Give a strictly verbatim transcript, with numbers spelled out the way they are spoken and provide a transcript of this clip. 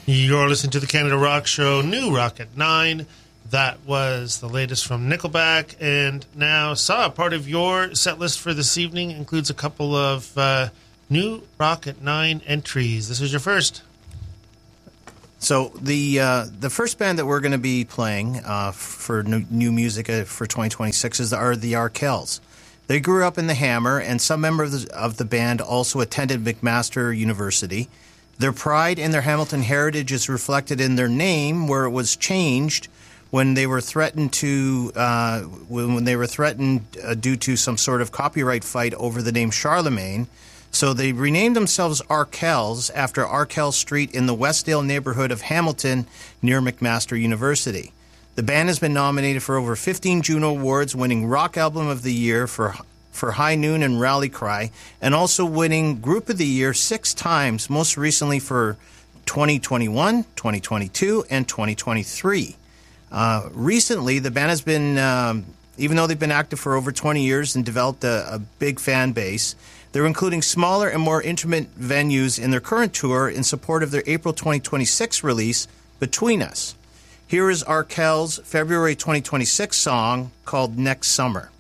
You're listening to the Canada Rock Show, New Rock at nine. That was the latest from Nickelback. And now, Saw, part of your set list for this evening includes a couple of uh, New Rock at nine entries. This is your first. So the uh, the first band that we're going to be playing uh, for new, new music uh, for twenty twenty-six is the, are the Arkells. They grew up in the Hammer, and some members of the, of the band also attended McMaster University. Their pride in their Hamilton heritage is reflected in their name, where it was changed when they were threatened to uh, when, when they were threatened uh, due to some sort of copyright fight over the name Charlemagne. So they renamed themselves Arkells after Arkell Street in the Westdale neighborhood of Hamilton near McMaster University. The band has been nominated for over fifteen Juno Awards, winning Rock Album of the Year for for High Noon and Rally Cry, and also winning Group of the Year six times, most recently for twenty twenty-one, twenty twenty-two, and twenty twenty-three. Uh, recently, the band has been, um, even though they've been active for over twenty years and developed a, a big fan base, they're including smaller and more intimate venues in their current tour in support of their April twenty twenty-six release, Between Us. Here is Arkell's February twenty twenty-six song called Next Summer.